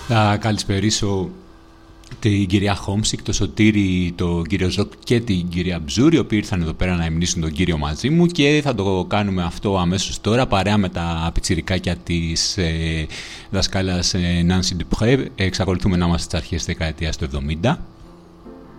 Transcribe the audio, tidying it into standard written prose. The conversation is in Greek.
Θα καλησπερίσω την κυρία Χόμσικ, το Σωτήρη, τον κύριο Ζοκ και την κυρία Μπζούρη, οι οποίοι ήρθαν εδώ πέρα να υμνήσουν τον κύριο μαζί μου, και θα το κάνουμε αυτό αμέσως τώρα παρέα με τα πιτσιρικάκια της δασκάλας Νάνσι Ντουπρέ. Εξακολουθούμε να είμαστε στις αρχές της δεκαετίας του 70.